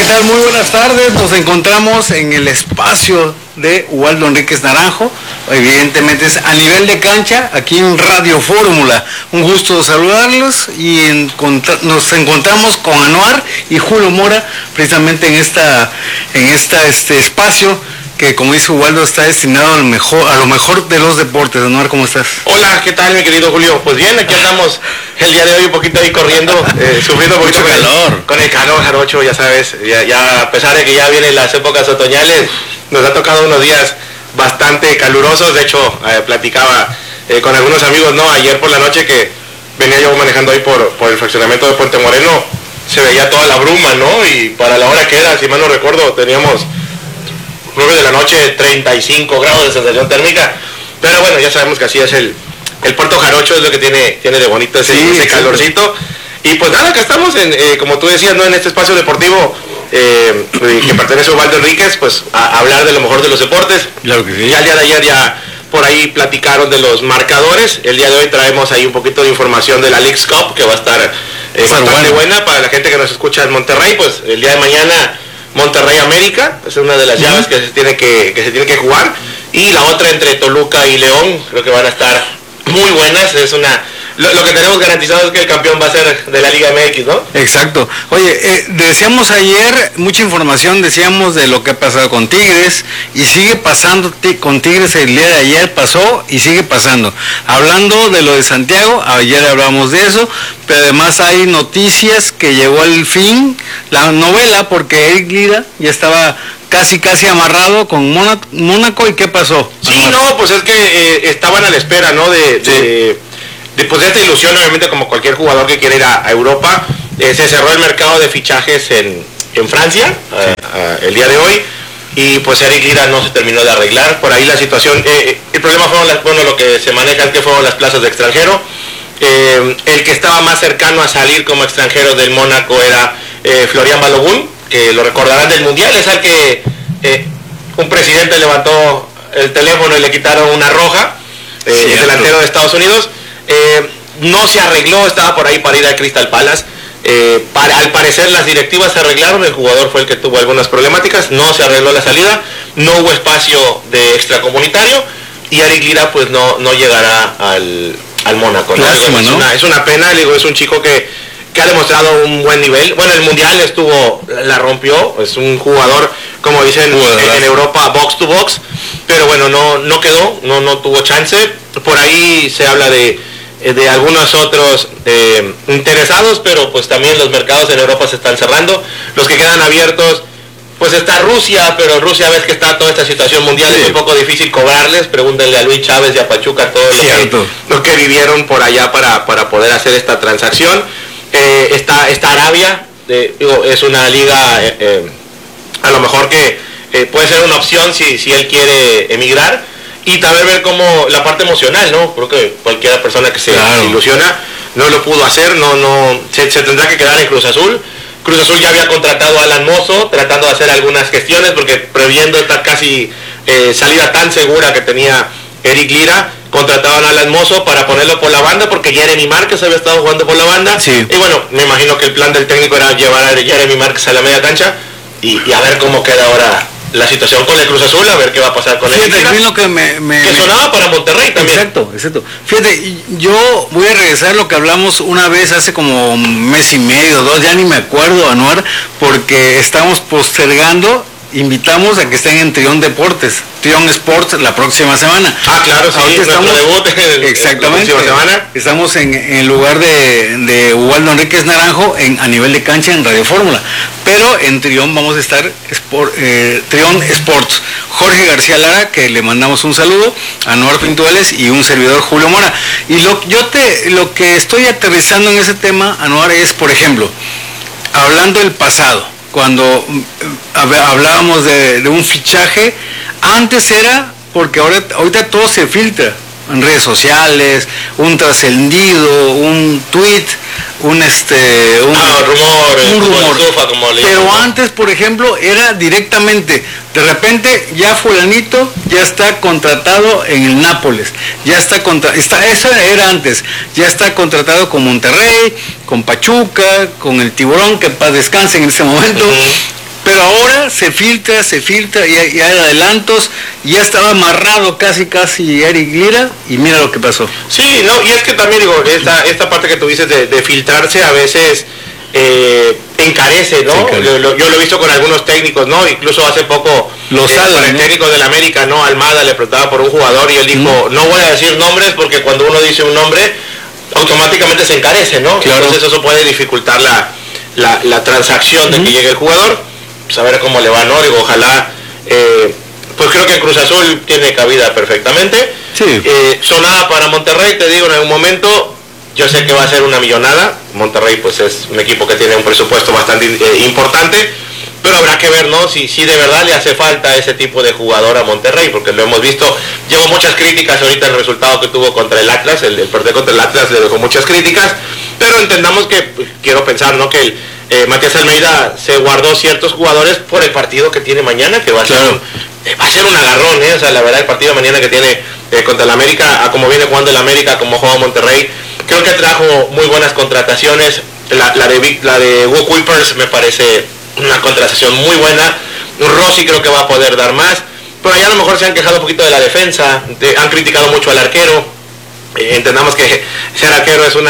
¿qué tal? Muy buenas tardes. Nos encontramos en el espacio de Ubaldo Enríquez Naranjo. Evidentemente es a nivel de cancha, aquí en Radio Fórmula. Un gusto saludarlos y nos encontramos con Anuar y Julio Mora precisamente en este espacio que, como dice Ubaldo, está destinado a lo mejor de los deportes. Anuar, ¿cómo estás? Hola, ¿qué tal, mi querido Julio? Pues bien, aquí andamos el día de hoy un poquito ahí corriendo, sufriendo un poquito con el calor jarocho, ya sabes, ya a pesar de que ya vienen las épocas otoñales, nos ha tocado unos días bastante calurosos. De hecho, platicaba con algunos amigos, ¿no? Ayer por la noche que venía yo manejando ahí por el fraccionamiento de Puente Moreno, se veía toda la bruma, ¿no? Y para la hora que era, si mal no recuerdo, teníamos 9 de la noche, 35 grados de sensación térmica. Pero bueno, ya sabemos que así es el puerto jarocho, es lo que tiene de bonito ese calorcito. Y pues nada, acá estamos, como tú decías, ¿no? En este espacio deportivo que pertenece a Ubaldo Enríquez, pues a hablar de lo mejor de los deportes. Claro que sí. Ya el día de ayer ya por ahí platicaron de los marcadores. El día de hoy traemos ahí un poquito de información de la Leagues Cup, que va a estar bastante buena para la gente que nos escucha en Monterrey. Pues el día de mañana Monterrey América, es una de las llaves que se tiene que jugar, y la otra entre Toluca y León, creo que van a estar muy buenas. Lo que tenemos garantizado es que el campeón va a ser de la Liga MX, ¿no? Exacto. Oye, decíamos ayer mucha información, decíamos de lo que ha pasado con Tigres, y sigue pasando con Tigres. El día de ayer pasó y sigue pasando. Hablando de lo de Santiago, ayer hablamos de eso, pero además hay noticias que llegó al fin la novela, porque Eric Lira ya estaba casi amarrado con Mónaco. ¿Y qué pasó? Sí, no, pues es que estaban a la espera, ¿no? Después de esta ilusión, obviamente, como cualquier jugador que quiere ir a Europa, se cerró el mercado de fichajes en Francia el día de hoy, y pues Eric Lira no se terminó de arreglar. Por ahí la situación, el problema fueron lo que se maneja es que fueron las plazas de extranjero. El que estaba más cercano a salir como extranjero del Mónaco era Florian Balogun, que lo recordarán del Mundial, es al que un presidente levantó el teléfono y le quitaron una roja, el delantero de Estados Unidos. No se arregló, estaba por ahí para ir al Crystal Palace. Al parecer las directivas se arreglaron, el jugador fue el que tuvo algunas problemáticas, no se arregló la salida, no hubo espacio de extracomunitario, y Eric Lira pues no llegará al Mónaco, ¿no? Es una pena, digo, es un chico que ha demostrado un buen nivel. Bueno, el Mundial la rompió, es un jugador, como dicen en Europa, box to box, pero bueno, no quedó, no tuvo chance. Por ahí se habla de algunos otros interesados, pero pues también los mercados en Europa se están cerrando. Los que quedan abiertos, pues está Rusia, pero Rusia, ves que está toda esta situación mundial, es un poco difícil cobrarles. Pregúntenle a Luis Chávez y a Pachuca todo lo que vivieron por allá para poder hacer esta transacción. Está Arabia, es una liga a lo mejor que puede ser una opción si él quiere emigrar. Y también ver cómo la parte emocional, ¿no? Creo que cualquier persona que se ilusiona no lo pudo hacer, se tendrá que quedar en Cruz Azul. Cruz Azul ya había contratado a Alan Mozo, tratando de hacer algunas gestiones, porque previendo esta casi salida tan segura que tenía Eric Lira, contrataban a Alan Mozo para ponerlo por la banda, porque Jeremy Márquez había estado jugando por la banda. Sí. Y bueno, me imagino que el plan del técnico era llevar a Jeremy Márquez a la media cancha y a ver cómo queda ahora la situación con el Cruz Azul, a ver qué va a pasar con él. Que sonaba para Monterrey también. Exacto. Fíjate, yo voy a regresar a lo que hablamos una vez hace como un mes y medio, 2, ya ni me acuerdo, Anuar, porque estamos postergando. Invitamos a que estén en Trión Deportes, Trión Sports, la próxima semana. Claro, sí, ahorita estamos, debut exactamente, la próxima semana. Estamos en lugar de Ubaldo Enríquez Naranjo a nivel de cancha en Radio Fórmula, pero en Trión vamos a estar Trión Sports. Jorge García Lara, que le mandamos un saludo, Anuar Pintuales y un servidor, Julio Mora. Y lo que estoy aterrizando en ese tema, Anuar, es, por ejemplo, hablando del pasado, cuando hablábamos de un fichaje, antes era, porque ahorita todo se filtra en redes sociales, un trascendido, un tweet, un rumor. Pero antes, por ejemplo, era directamente, de repente ya fulanito ya está contratado en el Nápoles, eso era antes, ya está contratado con Monterrey, con Pachuca, con el Tiburón, que en paz descanse en ese momento. Pero ahora se filtra y hay adelantos, ya estaba amarrado casi Eric Lira y mira lo que pasó. Sí, no, y es que también digo, esta parte que tú dices de filtrarse a veces encarece, ¿no? Yo lo he visto con algunos técnicos, ¿no? Incluso hace poco con el técnico del América, ¿no? Almada le preguntaba por un jugador y él dijo, no voy a decir nombres porque cuando uno dice un nombre automáticamente se encarece, ¿no? Claro. Entonces eso puede dificultar la transacción de que llegue el jugador, pues a ver cómo le va, ¿no? Digo, ojalá, pues creo que Cruz Azul tiene cabida perfectamente. Sí. Sonada para Monterrey, te digo, en algún momento, yo sé que va a ser una millonada. Monterrey pues es un equipo que tiene un presupuesto bastante importante, pero habrá que ver, ¿no? Si de verdad le hace falta ese tipo de jugador a Monterrey, porque lo hemos visto, llevo muchas críticas ahorita el resultado que tuvo contra el Atlas, el perder contra el Atlas le dejó muchas críticas, pero entendamos que, quiero pensar, ¿no? Que Matías Almeida se guardó ciertos jugadores por el partido que tiene mañana, que va a ser un agarrón, O sea, la verdad el partido de mañana que tiene contra el América, a como viene jugando el América, como juega Monterrey, creo que trajo muy buenas contrataciones. La de Hugo Kuipers me parece una contratación muy buena. Rossi creo que va a poder dar más. Pero allá a lo mejor se han quejado un poquito de la defensa, han criticado mucho al arquero. Entendamos que ser arquero es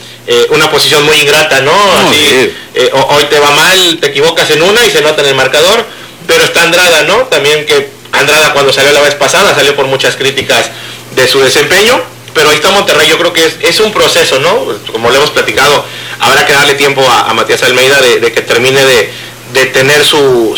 una posición muy ingrata, ¿no? Así, hoy te va mal, te equivocas en una y se nota en el marcador. Pero está Andrada, ¿no? También que Andrada cuando salió la vez pasada salió por muchas críticas de su desempeño. Pero ahí está Monterrey, yo creo que es un proceso, ¿no? Como le hemos platicado, habrá que darle tiempo a Matías Almeida de que termine de tener su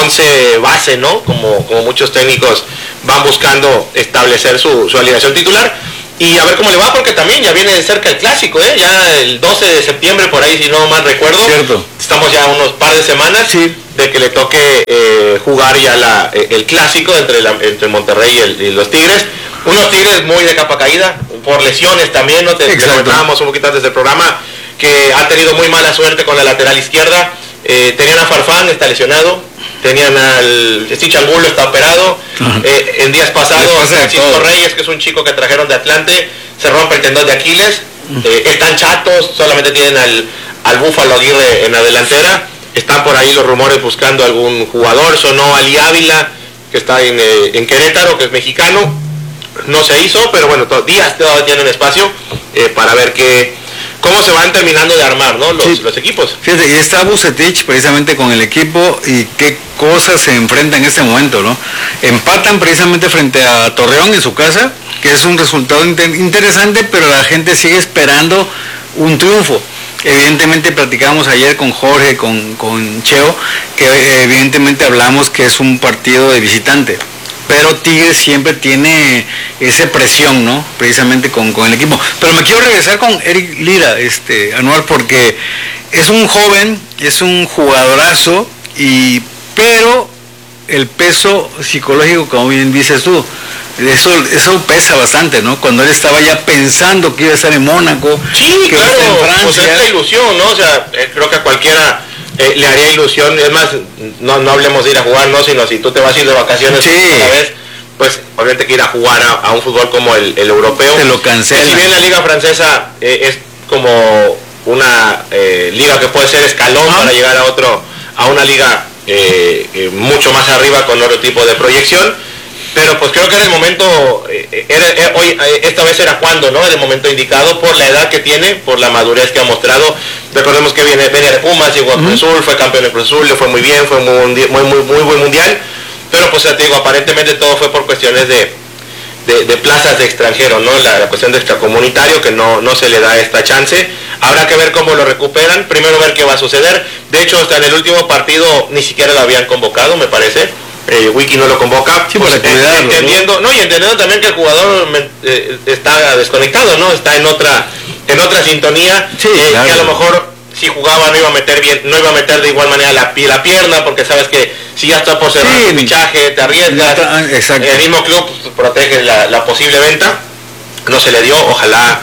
11 base, ¿no? Como muchos técnicos van buscando establecer su alineación titular. Y a ver cómo le va, porque también ya viene de cerca el clásico, Ya el 12 de septiembre, por ahí, si no mal recuerdo. Cierto. Estamos ya unos par de semanas de que le toque jugar ya el clásico entre Monterrey y los Tigres. Unos Tigres muy de capa caída, por lesiones también, ¿no? Te comentábamos un poquito antes del programa, que han tenido muy mala suerte con la lateral izquierda. Tenían a Farfán, está lesionado. Tenían al Stitch Angulo, está operado. En días pasados, Francisco Reyes, que es un chico que trajeron de Atlante, se rompe el tendón de Aquiles. Están chatos, solamente tienen al Búfalo Aguirre en la delantera. Están por ahí los rumores buscando algún jugador. Sonó Ali Ávila, que está en Querétaro, que es mexicano. No se hizo, pero bueno, días todavía tienen espacio para ver cómo se van terminando de armar, ¿no? Los equipos. Fíjate, y está Vucetich precisamente con el equipo y qué cosas se enfrentan en este momento, ¿no? Empatan precisamente frente a Torreón en su casa, que es un resultado interesante, pero la gente sigue esperando un triunfo. Evidentemente platicamos ayer con Jorge, con Cheo, que evidentemente hablamos que es un partido de visitante. Pero Tigres siempre tiene esa presión, ¿no? Precisamente con el equipo. Pero me quiero regresar con Eric Lira, Anuar, porque es un joven, es un jugadorazo, pero el peso psicológico, como bien dices tú, eso pesa bastante, ¿no? Cuando él estaba ya pensando que iba a estar en Mónaco, que claro, iba a estar en Francia. Pues es la ilusión, ¿no? O sea, creo que a cualquiera le haría ilusión. Es más, no hablemos de ir a jugar, ¿no? Sino si tú te vas a ir de vacaciones una vez, pues obviamente que ir a jugar a un fútbol como el europeo. Te lo cancela. Si bien la liga francesa es como una liga que puede ser escalón para llegar a una liga mucho más arriba con otro tipo de proyección, pero pues creo que era el momento, hoy esta vez era cuando, ¿no? Era el momento indicado por la edad que tiene, por la madurez que ha mostrado. Recordemos que venía de Pumas, llegó a Cruz Azul, fue campeón de Cruz Azul, le fue muy bien, fue muy buen mundial, pero pues te digo, aparentemente todo fue por cuestiones de plazas de extranjero, ¿no? La cuestión de extracomunitario, que no se le da esta chance. Habrá que ver cómo lo recuperan, primero ver qué va a suceder. De hecho, hasta en el último partido ni siquiera lo habían convocado, me parece. Wiki no lo convoca, pues, entendiendo, ¿no? Y entendiendo también que el jugador está desconectado, ¿no? Está en otra sintonía, claro. Que a lo mejor si jugaba no iba a meter de igual manera la pierna, porque sabes que si ya está por cerrar el fichaje, te arriesgas. El mismo club protege la posible venta, no se le dio. Ojalá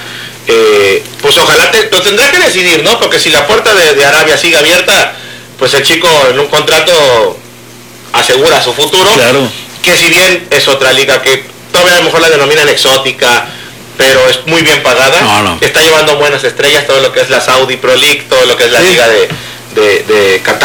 lo tendrá que decidir, ¿no? Porque si la puerta de Arabia sigue abierta, pues el chico en un contrato asegura su futuro, claro. Que si bien es otra liga que todavía a lo mejor la denominan exótica, pero es muy bien pagada, está llevando buenas estrellas, todo lo que es la Saudi Pro League, todo lo que es la liga de Qatar,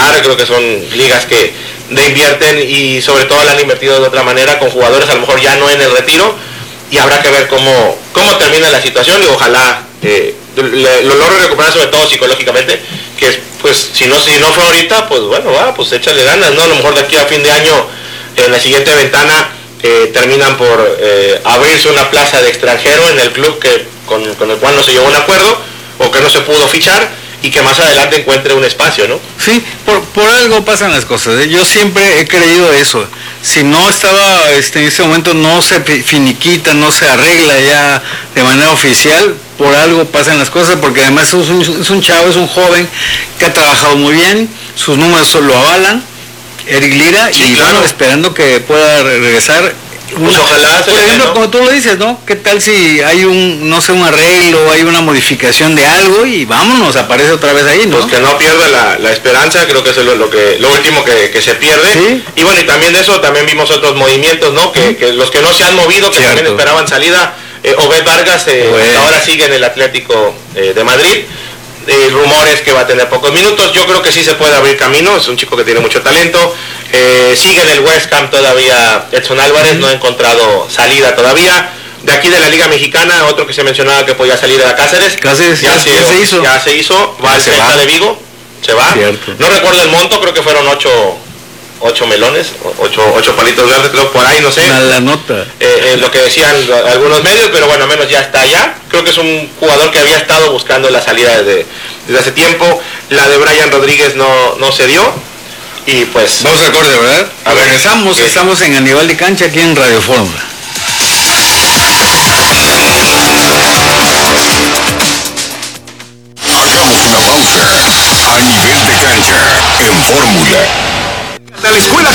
ganar, creo que son ligas que invierten y sobre todo la han invertido de otra manera con jugadores a lo mejor ya no en el retiro, y habrá que ver cómo termina la situación y ojalá lo logre recuperar, sobre todo psicológicamente, que es, pues si no fue ahorita, pues bueno, pues échale ganas, ¿no? A lo mejor de aquí a fin de año, en la siguiente ventana, terminan por abrirse una plaza de extranjero en el club con el cual no se llegó a un acuerdo o que no se pudo fichar, y que más adelante encuentre un espacio, ¿no? Sí, por algo pasan las cosas, ¿eh? Yo siempre he creído eso. Si no estaba, en ese momento no se finiquita, no se arregla ya de manera oficial, por algo pasan las cosas, porque además es un chavo, es un joven que ha trabajado muy bien, sus números lo avalan, Eric Lira, sí, y claro, bueno, esperando que pueda regresar. Pues ojalá, por ejemplo, como tú lo dices, ¿no? ¿Qué tal si hay un arreglo, hay una modificación de algo y vámonos, aparece otra vez ahí, ¿no? Pues que no pierda la esperanza, creo que eso es lo último que se pierde. ¿Sí? Y bueno, y también de eso también vimos otros movimientos, ¿no? Que los que no se han movido, que también esperaban salida. Obed Vargas hasta ahora sigue en el Atlético de Madrid. Rumores que va a tener pocos minutos. Yo creo que sí se puede abrir camino, es un chico que tiene mucho talento. Sigue en el West Ham todavía Edson Álvarez, no ha encontrado salida todavía. De aquí de la Liga Mexicana, otro que se mencionaba que podía salir era Cáceres. Ya se hizo. Va al Celta de Vigo, se va. Cierto. No recuerdo el monto, creo que fueron 8 melones, 8 palitos verdes, creo, por ahí, no sé. La nota. Lo que decían algunos medios, pero bueno, al menos ya está allá. Creo que es un jugador que había estado buscando la salida desde hace tiempo. La de Brian Rodríguez no se dio. Y pues... Vamos al corte, ¿verdad? Regresamos, estamos en Aníbal de Cancha, aquí en Radio Fórmula. Hagamos una pausa. A Nivel de Cancha, en Fórmula. La escuela